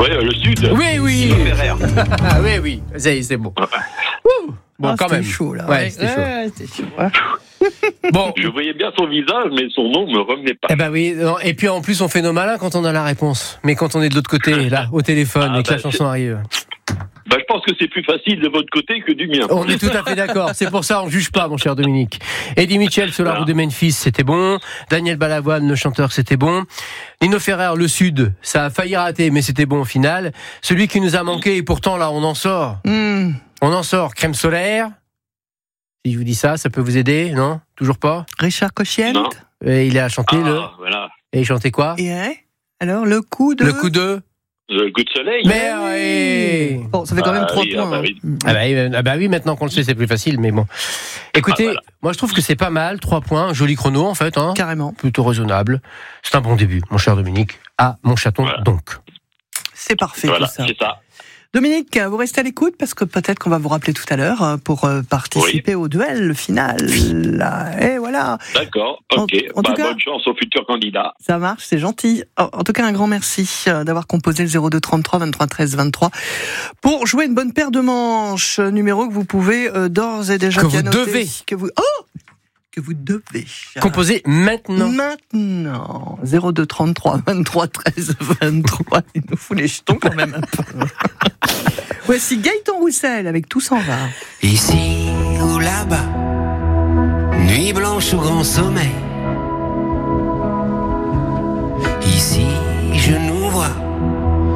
Oui, le sud. Oui. Nino Ferrer. Oui. C'est bon. Bon, quand c'était même. chaud, là. Ouais, c'était chaud. C'était chaud. Ouais. Bon. Je voyais bien son visage, mais son nom me revenait pas. Eh ben oui, non, et puis en plus on fait nos malins quand on a la réponse. Mais quand on est de l'autre côté, là, au téléphone, et que la chanson arrive. Je pense que c'est plus facile de votre côté que du mien. On est tout à fait d'accord, c'est pour ça on juge pas, mon cher Dominique. Eddie Mitchell sur la route de Memphis, c'était bon. Daniel Balavoine, le chanteur, c'était bon. Nino Ferrer, le Sud, ça a failli rater, mais c'était bon au final. Celui qui nous a manqué, et pourtant là on en sort. On en sort, Crème solaire. Si je vous dis ça, ça peut vous aider, non? Toujours pas? Richard Cochiel. Non. Et il a chanté Voilà. Et il chantait quoi? Et alors, le coup de... Le coup de... Le coup de soleil. Mais oui. Bon, ça fait quand même 3 points. oui. Oui, maintenant qu'on le sait, c'est plus facile, mais bon. Écoutez, moi je trouve que c'est pas mal, 3 points, joli chrono en fait. Hein. Carrément. Plutôt raisonnable. C'est un bon début, mon cher Dominique. Ah, mon chaton, donc. C'est parfait Voilà, tout ça. c'est ça. Dominique, vous restez à l'écoute parce que peut-être qu'on va vous rappeler tout à l'heure pour participer au duel final. Et voilà. D'accord, ok. En tout cas, bonne chance aux futurs candidats. Ça marche, c'est gentil. En tout cas, un grand merci d'avoir composé le 02 33 23 13 23 pour jouer une bonne paire de manches, numéro que vous pouvez d'ores et déjà bien noter. Que vous devez composer maintenant. 02 33 23 13 23. Il nous fout les jetons quand même un peu. Voici Gaëtan Roussel avec Tout s'en va. Ici ou là-bas, nuit blanche au grand sommet. Ici, je nous